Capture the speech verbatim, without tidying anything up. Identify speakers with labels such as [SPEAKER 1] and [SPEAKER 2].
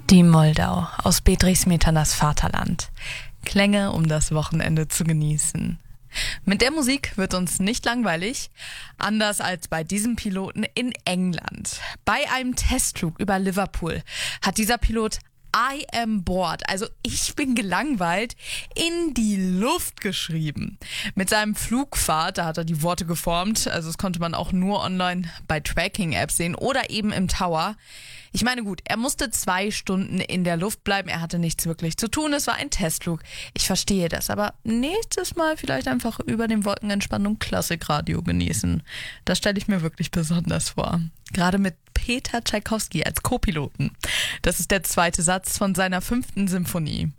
[SPEAKER 1] Die Moldau aus Bedřich Smetanas Vaterland. Klänge, um das Wochenende zu genießen. Mit der Musik wird uns nicht langweilig, anders als bei diesem Piloten in England. Bei einem Testflug über Liverpool hat dieser Pilot I am bored, also ich bin gelangweilt, in die Luft geschrieben. Mit seinem Flugfahrt, da hat er die Worte geformt, also das konnte man auch nur online bei Tracking-Apps sehen oder eben im Tower. Ich meine gut, er musste zwei Stunden in der Luft bleiben, er hatte nichts wirklich zu tun, es war ein Testflug. Ich verstehe das, aber nächstes Mal vielleicht einfach über den Wolkenentspannung Klassikradio genießen. Das stelle ich mir wirklich besonders vor. Gerade mit Peter Tschaikowski als Co-Piloten. Das ist der zweite Satz von seiner fünften Symphonie.